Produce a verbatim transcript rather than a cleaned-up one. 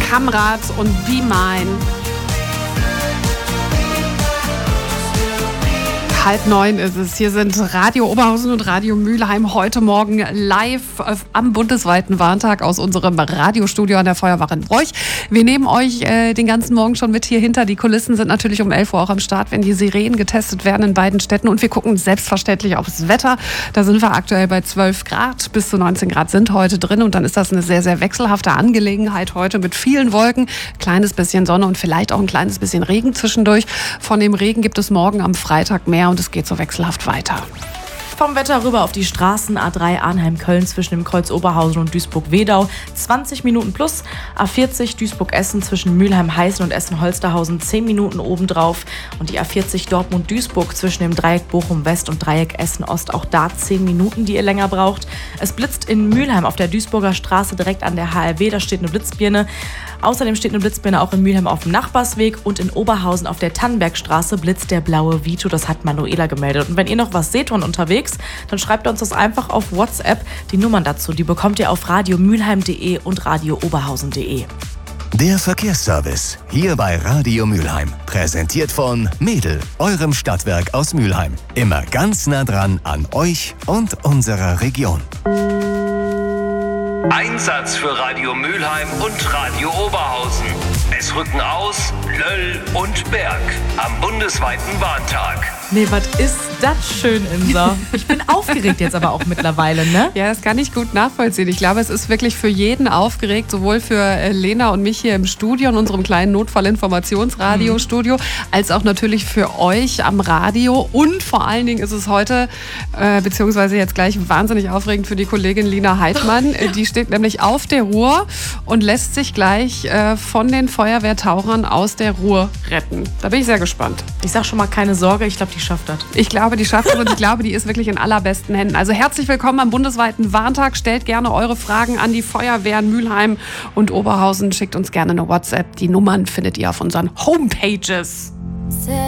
Kamrat und Be Mine. Halb neun ist es. Hier sind Radio Oberhausen und Radio Mülheim heute Morgen live am bundesweiten Warntag aus unserem Radiostudio an der Feuerwache in Broich. Wir nehmen euch äh, den ganzen Morgen schon mit hier hinter. Die Kulissen sind natürlich um elf Uhr auch am Start, wenn die Sirenen getestet werden in beiden Städten. Und wir gucken selbstverständlich aufs Wetter. Da sind wir aktuell bei zwölf Grad. Bis zu neunzehn Grad sind heute drin. Und dann ist das eine sehr, sehr wechselhafte Angelegenheit heute mit vielen Wolken. Kleines bisschen Sonne und vielleicht auch ein kleines bisschen Regen zwischendurch. Von dem Regen gibt es morgen am Freitag mehr. Und es geht so wechselhaft weiter. Vom Wetter rüber auf die Straßen. A drei Arnheim-Köln zwischen dem Kreuz Oberhausen und Duisburg-Wedau zwanzig Minuten plus. A vierzig Duisburg-Essen zwischen Mülheim-Heißen und Essen-Holsterhausen zehn Minuten obendrauf. Und die A vierzig Dortmund-Duisburg zwischen dem Dreieck Bochum-West und Dreieck Essen-Ost auch da zehn Minuten, die ihr länger braucht. Es blitzt in Mülheim auf der Duisburger Straße direkt an der H R W. Da steht eine Blitzbirne. Außerdem steht eine Blitzbirne auch in Mülheim auf dem Nachbarsweg und in Oberhausen auf der Tannenbergstraße blitzt der blaue Vito. Das hat Manuela gemeldet. Und wenn ihr noch was seht von unterwegs, dann schreibt uns das einfach auf WhatsApp. Die Nummern dazu, die bekommt ihr auf radio mülheim punkt de und radio oberhausen punkt de. Der Verkehrsservice hier bei Radio Mülheim. Präsentiert von Mädel, eurem Stadtwerk aus Mülheim. Immer ganz nah dran an euch und unserer Region. Einsatz für Radio Mülheim und Radio Oberhausen. Es rücken aus Löll und Berg am bundesweiten Warntag. Nee, was ist das schön, Insa? Ich bin aufgeregt jetzt aber auch mittlerweile, ne? Ja, das kann ich gut nachvollziehen. Ich glaube, es ist wirklich für jeden aufgeregt, sowohl für Lena und mich hier im Studio, in unserem kleinen Notfallinformationsradiostudio, mhm. als auch natürlich für euch am Radio. Und vor allen Dingen ist es heute, äh, beziehungsweise jetzt gleich wahnsinnig aufregend für die Kollegin Lina Heidmann. Die steht nämlich auf der Ruhr und lässt sich gleich äh, von den Feuerwehrtauchern aus der Ruhr retten. Da bin ich sehr gespannt. Ich sag schon mal, keine Sorge, ich glaube, die schafft das. Ich glaube, die schafft das und ich glaube, die ist wirklich in allerbesten Händen. Also herzlich willkommen am bundesweiten Warntag. Stellt gerne eure Fragen an die Feuerwehren Mülheim und Oberhausen. Schickt uns gerne eine WhatsApp. Die Nummern findet ihr auf unseren Homepages.